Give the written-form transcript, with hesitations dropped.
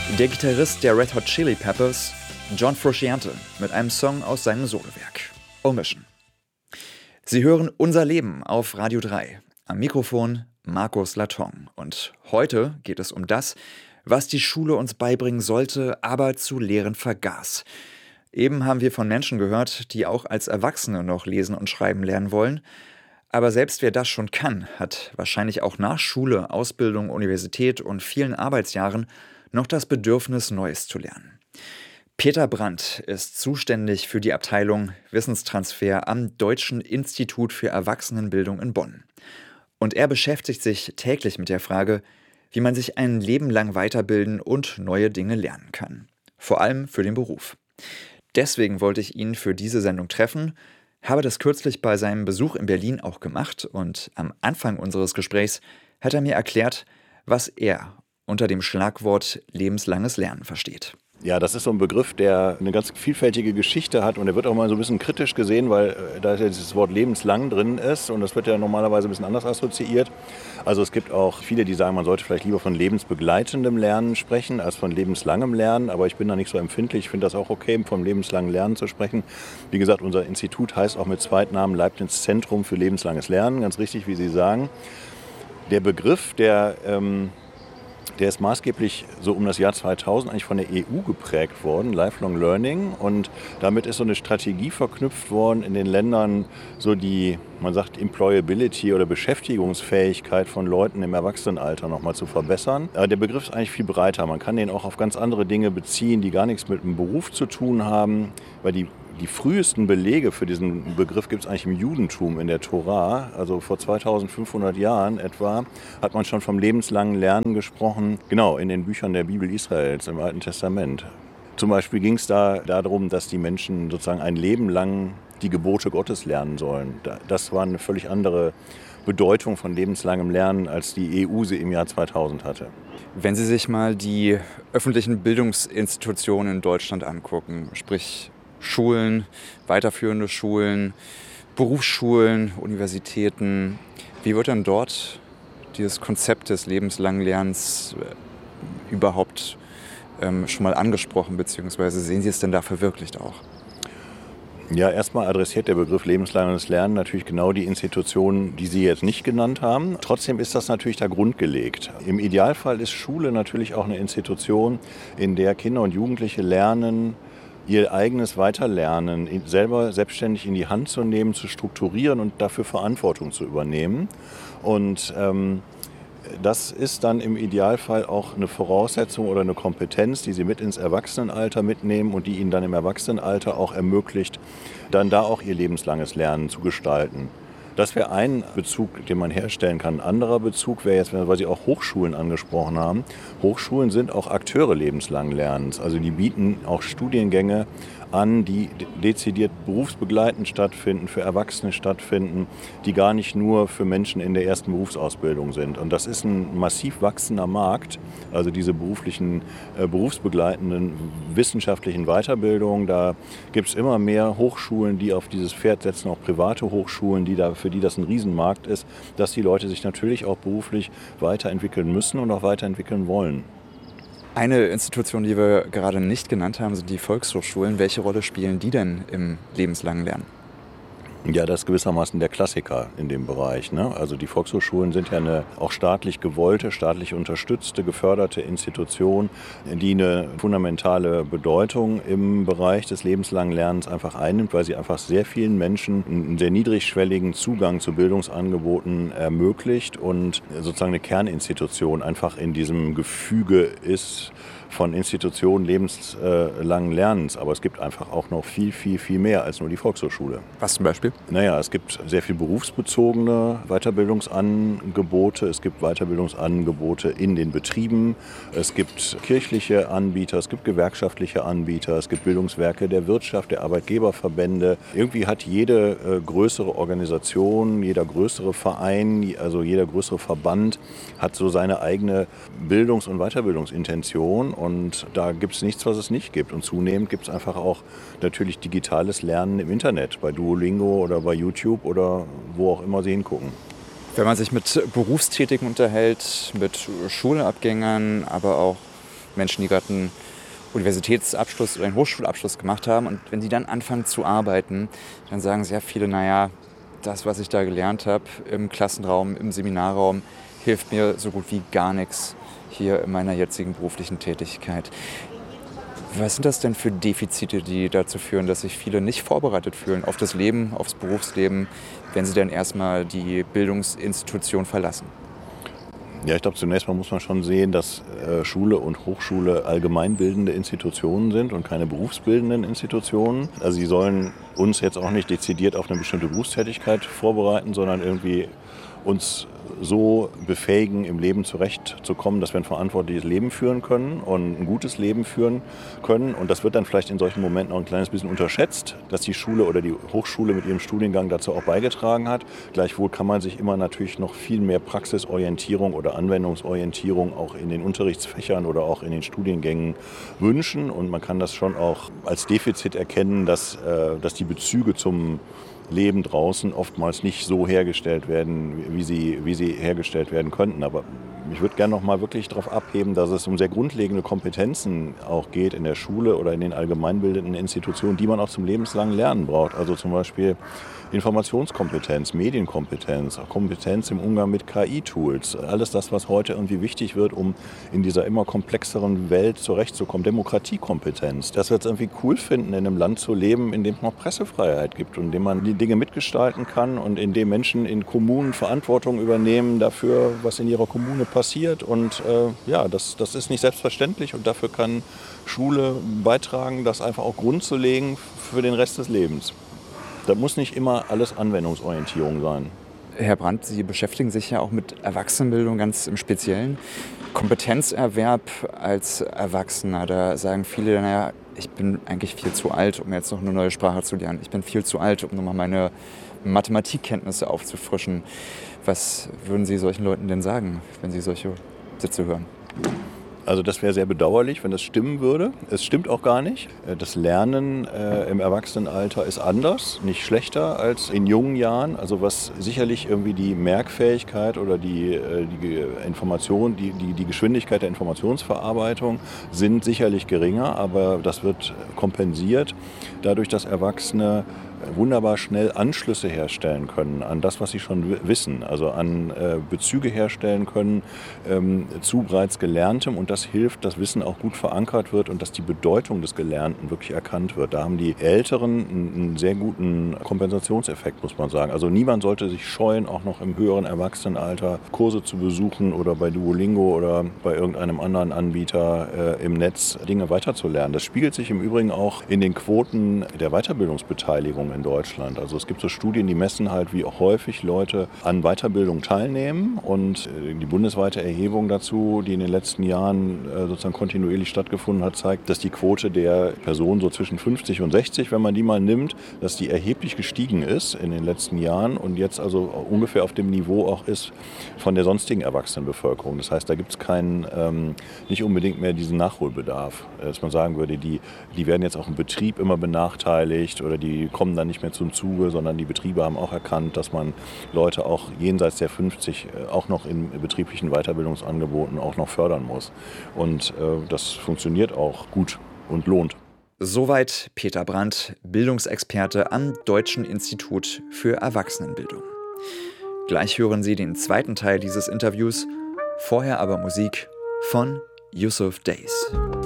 Der Gitarrist der Red Hot Chili Peppers, John Frusciante, mit einem Song aus seinem Solowerk, Omission. Sie hören Unser Leben auf Radio 3. Am Mikrofon Markus Latong. Und heute geht es um das, was die Schule uns beibringen sollte, aber zu lehren vergaß. Eben haben wir von Menschen gehört, die auch als Erwachsene noch lesen und schreiben lernen wollen. Aber selbst wer das schon kann, hat wahrscheinlich auch nach Schule, Ausbildung, Universität und vielen Arbeitsjahren noch das Bedürfnis, Neues zu lernen. Peter Brandt ist zuständig für die Abteilung Wissenstransfer am Deutschen Institut für Erwachsenenbildung in Bonn. Und er beschäftigt sich täglich mit der Frage, wie man sich ein Leben lang weiterbilden und neue Dinge lernen kann. Vor allem für den Beruf. Deswegen wollte ich ihn für diese Sendung treffen, habe das kürzlich bei seinem Besuch in Berlin auch gemacht und am Anfang unseres Gesprächs hat er mir erklärt, was er unter dem Schlagwort lebenslanges Lernen versteht. Ja, das ist so ein Begriff, der eine ganz vielfältige Geschichte hat und der wird auch mal so ein bisschen kritisch gesehen, weil da ja dieses Wort lebenslang drin ist und das wird ja normalerweise ein bisschen anders assoziiert. Also es gibt auch viele, die sagen, man sollte vielleicht lieber von lebensbegleitendem Lernen sprechen als von lebenslangem Lernen, aber ich bin da nicht so empfindlich. Ich finde das auch okay, vom lebenslangen Lernen zu sprechen. Wie gesagt, unser Institut heißt auch mit Zweitnamen Leibniz Zentrum für lebenslanges Lernen, ganz richtig, wie Sie sagen. Der Begriff, der ist maßgeblich so um das Jahr 2000 eigentlich von der EU geprägt worden, Lifelong Learning. Und damit ist so eine Strategie verknüpft worden in den Ländern, so die, man sagt, Employability oder Beschäftigungsfähigkeit von Leuten im Erwachsenenalter nochmal zu verbessern. Der Begriff ist eigentlich viel breiter. Man kann den auch auf ganz andere Dinge beziehen, die gar nichts mit dem Beruf zu tun haben, weil die frühesten Belege für diesen Begriff gibt es eigentlich im Judentum in der Tora. Also vor 2500 Jahren etwa hat man schon vom lebenslangen Lernen gesprochen. Genau, in den Büchern der Bibel Israels im Alten Testament. Zum Beispiel ging es da darum, dass die Menschen sozusagen ein Leben lang die Gebote Gottes lernen sollen. Das war eine völlig andere Bedeutung von lebenslangem Lernen, als die EU sie im Jahr 2000 hatte. Wenn Sie sich mal die öffentlichen Bildungsinstitutionen in Deutschland angucken, sprich Schulen, weiterführende Schulen, Berufsschulen, Universitäten. Wie wird denn dort dieses Konzept des lebenslangen Lernens überhaupt schon mal angesprochen, beziehungsweise sehen Sie es denn da verwirklicht auch? Ja, erstmal adressiert der Begriff lebenslanges Lernen natürlich genau die Institutionen, die Sie jetzt nicht genannt haben. Trotzdem ist das natürlich da grundgelegt. Im Idealfall ist Schule natürlich auch eine Institution, in der Kinder und Jugendliche lernen, ihr eigenes Weiterlernen selber selbstständig in die Hand zu nehmen, zu strukturieren und dafür Verantwortung zu übernehmen. Und das ist dann im Idealfall auch eine Voraussetzung oder eine Kompetenz, die sie mit ins Erwachsenenalter mitnehmen und die ihnen dann im Erwachsenenalter auch ermöglicht, dann da auch ihr lebenslanges Lernen zu gestalten. Das wäre ein Bezug, den man herstellen kann. Ein anderer Bezug wäre jetzt, weil Sie auch Hochschulen angesprochen haben. Hochschulen sind auch Akteure lebenslangen Lernens. Also die bieten auch Studiengänge an, die dezidiert berufsbegleitend stattfinden, für Erwachsene stattfinden, die gar nicht nur für Menschen in der ersten Berufsausbildung sind. Und das ist ein massiv wachsender Markt, also diese berufsbegleitenden wissenschaftlichen Weiterbildungen. Da gibt es immer mehr Hochschulen, die auf dieses Pferd setzen, auch private Hochschulen, für die das ein Riesenmarkt ist, dass die Leute sich natürlich auch beruflich weiterentwickeln müssen und auch weiterentwickeln wollen. Eine Institution, die wir gerade nicht genannt haben, sind die Volkshochschulen. Welche Rolle spielen die denn im lebenslangen Lernen? Ja, das ist gewissermaßen der Klassiker in dem Bereich, ne? Also die Volkshochschulen sind ja eine auch staatlich gewollte, staatlich unterstützte, geförderte Institution, die eine fundamentale Bedeutung im Bereich des lebenslangen Lernens einfach einnimmt, weil sie einfach sehr vielen Menschen einen sehr niedrigschwelligen Zugang zu Bildungsangeboten ermöglicht und sozusagen eine Kerninstitution einfach in diesem Gefüge ist von Institutionen lebenslangen Lernens. Aber es gibt einfach auch noch viel, viel, viel mehr als nur die Volkshochschule. Was zum Beispiel? Naja, es gibt sehr viel berufsbezogene Weiterbildungsangebote. Es gibt Weiterbildungsangebote in den Betrieben. Es gibt kirchliche Anbieter, es gibt gewerkschaftliche Anbieter, es gibt Bildungswerke der Wirtschaft, der Arbeitgeberverbände. Irgendwie hat jede größere Organisation, jeder größere Verein, also jeder größere Verband hat so seine eigene Bildungs- und Weiterbildungsintention. Und da gibt es nichts, was es nicht gibt. Und zunehmend gibt es einfach auch natürlich digitales Lernen im Internet, bei Duolingo oder bei YouTube oder wo auch immer Sie hingucken. Wenn man sich mit Berufstätigen unterhält, mit Schulabgängern, aber auch Menschen, die gerade einen Universitätsabschluss oder einen Hochschulabschluss gemacht haben. Und wenn sie dann anfangen zu arbeiten, dann sagen sehr viele, naja, das, was ich da gelernt habe im Klassenraum, im Seminarraum, hilft mir so gut wie gar nichts hier in meiner jetzigen beruflichen Tätigkeit. Was sind das denn für Defizite, die dazu führen, dass sich viele nicht vorbereitet fühlen auf das Leben, aufs Berufsleben, wenn sie dann erstmal die Bildungsinstitution verlassen? Ja, ich glaube, zunächst mal muss man schon sehen, dass Schule und Hochschule allgemeinbildende Institutionen sind und keine berufsbildenden Institutionen. Also sie sollen uns jetzt auch nicht dezidiert auf eine bestimmte Berufstätigkeit vorbereiten, sondern irgendwie uns so befähigen, im Leben zurechtzukommen, dass wir ein verantwortliches Leben führen können und ein gutes Leben führen können. Und das wird dann vielleicht in solchen Momenten auch ein kleines bisschen unterschätzt, dass die Schule oder die Hochschule mit ihrem Studiengang dazu auch beigetragen hat. Gleichwohl kann man sich immer natürlich noch viel mehr Praxisorientierung oder Anwendungsorientierung auch in den Unterrichtsfächern oder auch in den Studiengängen wünschen. Und man kann das schon auch als Defizit erkennen, dass die Bezüge zum Leben draußen oftmals nicht so hergestellt werden, wie sie hergestellt werden könnten. Aber ich würde gerne noch mal wirklich darauf abheben, dass es um sehr grundlegende Kompetenzen auch geht in der Schule oder in den allgemeinbildenden Institutionen, die man auch zum lebenslangen Lernen braucht. Also zum Beispiel Informationskompetenz, Medienkompetenz, auch Kompetenz im Umgang mit KI-Tools. Alles das, was heute irgendwie wichtig wird, um in dieser immer komplexeren Welt zurechtzukommen. Demokratiekompetenz. Dass wir es irgendwie cool finden, in einem Land zu leben, in dem es noch Pressefreiheit gibt und in dem man die Dinge mitgestalten kann und in dem Menschen in Kommunen Verantwortung übernehmen dafür, was in ihrer Kommune passiert. Und das ist nicht selbstverständlich und dafür kann Schule beitragen, das einfach auch Grund zu legen für den Rest des Lebens. Da muss nicht immer alles Anwendungsorientierung sein. Herr Brandt, Sie beschäftigen sich ja auch mit Erwachsenenbildung ganz im Speziellen. Kompetenzerwerb als Erwachsener, da sagen viele, naja, ich bin eigentlich viel zu alt, um jetzt noch eine neue Sprache zu lernen. Ich bin viel zu alt, um nochmal meine Mathematikkenntnisse aufzufrischen. Was würden Sie solchen Leuten denn sagen, wenn Sie solche Sätze hören? Also das wäre sehr bedauerlich, wenn das stimmen würde. Es stimmt auch gar nicht. Das Lernen im Erwachsenenalter ist anders, nicht schlechter als in jungen Jahren. Also was sicherlich irgendwie die Merkfähigkeit oder die Information, die Geschwindigkeit der Informationsverarbeitung sind sicherlich geringer, aber das wird kompensiert dadurch, dass Erwachsene wunderbar schnell Anschlüsse herstellen können an das, was sie schon wissen, also an Bezüge herstellen können zu bereits Gelerntem und das hilft, dass Wissen auch gut verankert wird und dass die Bedeutung des Gelernten wirklich erkannt wird. Da haben die Älteren einen sehr guten Kompensationseffekt, muss man sagen. Also niemand sollte sich scheuen, auch noch im höheren Erwachsenenalter Kurse zu besuchen oder bei Duolingo oder bei irgendeinem anderen Anbieter im Netz Dinge weiterzulernen. Das spiegelt sich im Übrigen auch in den Quoten der Weiterbildungsbeteiligung in Deutschland. Also es gibt so Studien, die messen halt, wie häufig Leute an Weiterbildung teilnehmen und die bundesweite Erhebung dazu, die in den letzten Jahren sozusagen kontinuierlich stattgefunden hat, zeigt, dass die Quote der Personen so zwischen 50 und 60, wenn man die mal nimmt, dass die erheblich gestiegen ist in den letzten Jahren und jetzt also ungefähr auf dem Niveau auch ist von der sonstigen Erwachsenenbevölkerung. Das heißt, da gibt es nicht unbedingt mehr diesen Nachholbedarf, dass man sagen würde, die werden jetzt auch im Betrieb immer benachteiligt oder die kommen dann nicht mehr zum Zuge, sondern die Betriebe haben auch erkannt, dass man Leute auch jenseits der 50 auch noch in betrieblichen Weiterbildungsangeboten auch noch fördern muss. Und das funktioniert auch gut und lohnt. Soweit Peter Brandt, Bildungsexperte am Deutschen Institut für Erwachsenenbildung. Gleich hören Sie den zweiten Teil dieses Interviews, vorher aber Musik von Yusuf Days.